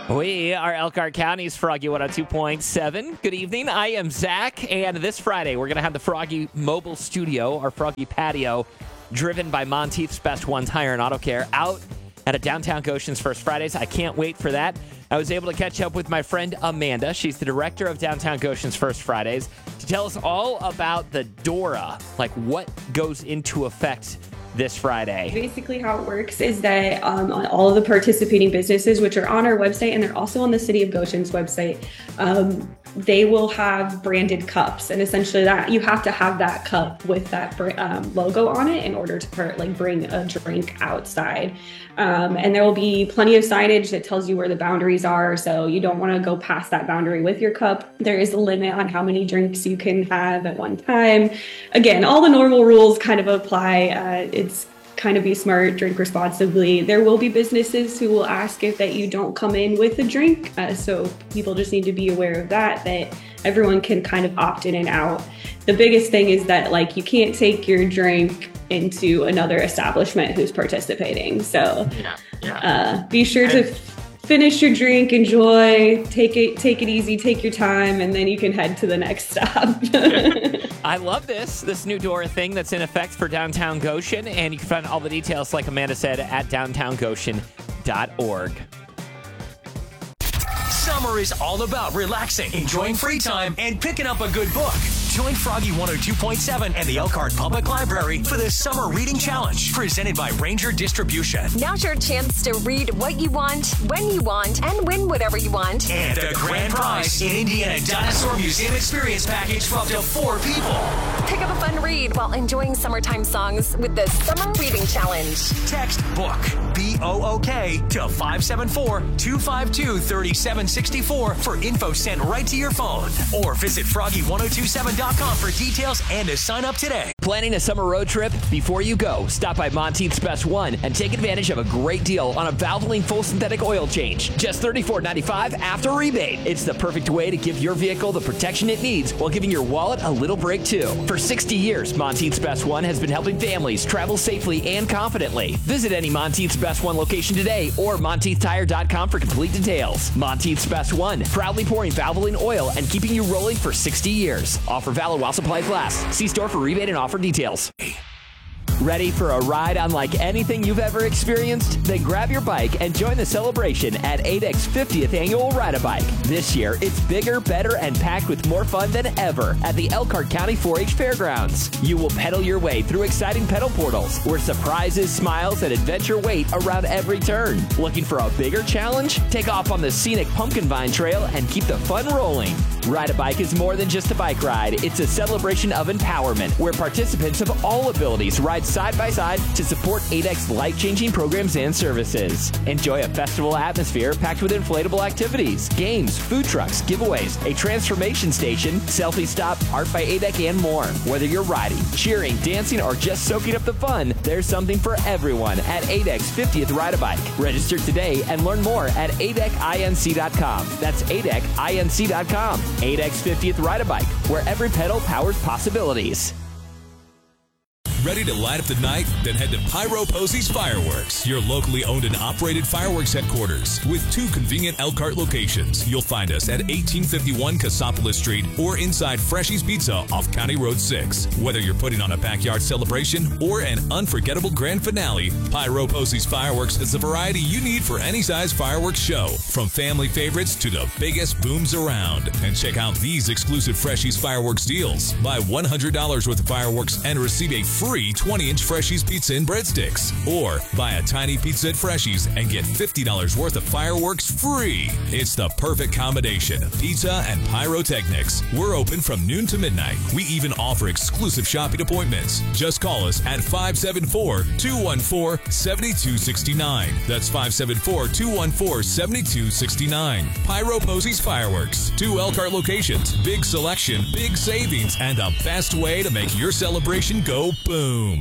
We are Elkhart County's Froggy 102.7. Good evening. I am Zach, and this Friday we're going to have the Froggy Mobile Studio, our Froggy Patio, driven by Monteith's Best One Tire and Auto Care, out at a Downtown Goshen's First Fridays. I can't wait for that. I was able to catch up with my friend Amanda. She's the director of Downtown Goshen's First Fridays, to tell us all about the DORA, like what goes into effect this Friday. Basically how it works is that all of the participating businesses, which are on our website and they're also on the City of Goshen's website, they will have branded cups, and essentially that you have to have that cup with that logo on it in order to bring a drink outside. And there will be plenty of signage that tells you where the boundaries are, so you don't want to go past that boundary with your cup. There is a limit on how many drinks you can have at one time. Again, all the normal rules kind of apply. It's kind of be smart, drink responsibly. There will be businesses who will ask if that you don't come in with a drink. So people just need to be aware of that everyone can kind of opt in and out. The biggest thing is that you can't take your drink into another establishment who's participating. So be sure to finish your drink, enjoy, take it easy, take your time, and then you can head to the next stop. I love this new DORA thing that's in effect for Downtown Goshen, and you can find all the details, like Amanda said, at downtowngoshen.org. Summer is all about relaxing, enjoying free time, and picking up a good book. Join Froggy 102.7 and the Elkhart Public Library for the Summer Reading Challenge, presented by Ranger Distribution. Now's your chance to read what you want, when you want, and win whatever you want. And a grand prize, an Indiana Dinosaur Museum Experience Package for up to 4 people. Pick up a fun read while enjoying summertime songs with the Summer Reading Challenge. Text BOOK, B-O-O-K, to 574-252-3764 for info sent right to your phone. Or visit Froggy1027.com for details and to sign up today. Planning a summer road trip? Before you go, stop by Monteith's Best One and take advantage of a great deal on a Valvoline full synthetic oil change. Just $34.95 after rebate. It's the perfect way to give your vehicle the protection it needs while giving your wallet a little break too. For 60 years, Monteith's Best One has been helping families travel safely and confidently. Visit any Monteith's Best One location today or MonteithTire.com for complete details. Monteith's Best One, proudly pouring Valvoline oil and keeping you rolling for 60 years. Offer valid while supplies last. See store for rebate and offer details. Ready for a ride unlike anything you've ever experienced? Then grab your bike and join the celebration at ADEC's 50th Annual Ride-A-Bike. This year, it's bigger, better, and packed with more fun than ever at the Elkhart County 4-H Fairgrounds. You will pedal your way through exciting pedal portals where surprises, smiles, and adventure wait around every turn. Looking for a bigger challenge? Take off on the scenic Pumpkin Vine Trail and keep the fun rolling. Ride-A-Bike is more than just a bike ride. It's a celebration of empowerment where participants of all abilities ride side by side to support ADEC's life-changing programs and services. Enjoy a festival atmosphere packed with inflatable activities, games, food trucks, giveaways, a transformation station, selfie stop, art by ADEC, and more. Whether you're riding, cheering, dancing, or just soaking up the fun, there's something for everyone at ADEC's 50th Ride-A-Bike. Register today and learn more at adecinc.com. That's adecinc.com. ADEC's 50th Ride-A-Bike, where every pedal powers possibilities. Ready to light up the night? Then head to Pyro Posey's Fireworks, your locally owned and operated fireworks headquarters. With 2 convenient Elkhart locations, you'll find us at 1851 Cassopolis Street or inside Freshy's Pizza off County Road 6. Whether you're putting on a backyard celebration or an unforgettable grand finale, Pyro Posey's Fireworks is the variety you need for any size fireworks show, from family favorites to the biggest booms around. And check out these exclusive Freshy's Fireworks deals. Buy $100 worth of fireworks and receive a free 20-inch Freshy's pizza and breadsticks. Or buy a tiny pizza at Freshy's and get $50 worth of fireworks free. It's the perfect combination. Pizza and pyrotechnics. We're open from noon to midnight. We even offer exclusive shopping appointments. Just call us at 574-214-7269. That's 574-214-7269. Pyro Posey's Fireworks. 2 Elkhart locations. Big selection, big savings, and the best way to make your celebration go boom.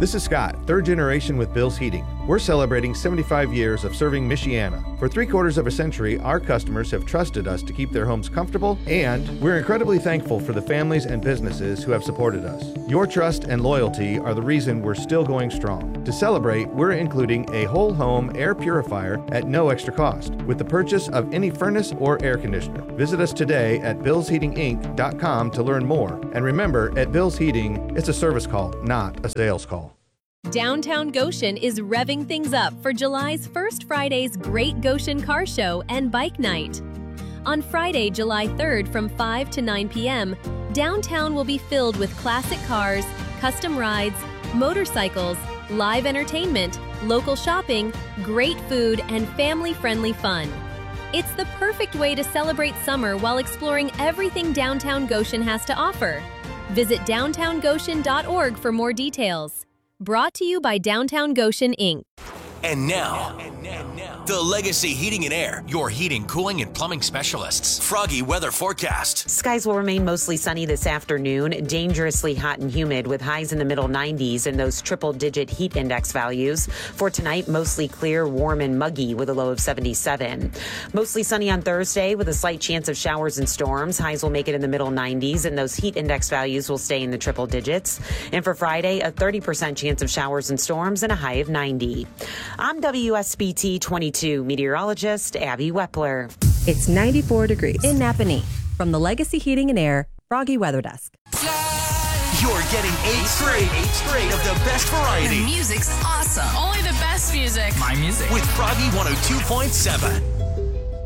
This is Scott, third generation with Bill's Heating. We're celebrating 75 years of serving Michiana. For 3/4 of a century, our customers have trusted us to keep their homes comfortable, and we're incredibly thankful for the families and businesses who have supported us. Your trust and loyalty are the reason we're still going strong. To celebrate, we're including a whole home air purifier at no extra cost with the purchase of any furnace or air conditioner. Visit us today at billsheatinginc.com to learn more. And remember, at Bill's Heating, it's a service call, not a sales call. Downtown Goshen is revving things up for July's First Friday's Great Goshen Car Show and Bike Night. On Friday, July 3rd from 5 to 9 p.m., downtown will be filled with classic cars, custom rides, motorcycles, live entertainment, local shopping, great food, and family-friendly fun. It's the perfect way to celebrate summer while exploring everything downtown Goshen has to offer. Visit downtowngoshen.org for more details. Brought to you by Downtown Goshen, Inc. And now, the Legacy Heating and Air, your heating, cooling, and plumbing specialists. Froggy weather forecast. Skies will remain mostly sunny this afternoon, dangerously hot and humid with highs in the middle 90s and those triple-digit heat index values. For tonight, mostly clear, warm, and muggy with a low of 77. Mostly sunny on Thursday with a slight chance of showers and storms. Highs will make it in the middle 90s and those heat index values will stay in the triple digits. And for Friday, a 30% chance of showers and storms and a high of 90. I'm WSBT 22 meteorologist Abby Wepler. It's 94 degrees in Napanee. From the Legacy Heating and Air, Froggy Weather Desk. You're getting 8 straight of the best variety. The music's awesome. Only the best music. My music. With Froggy 102.7.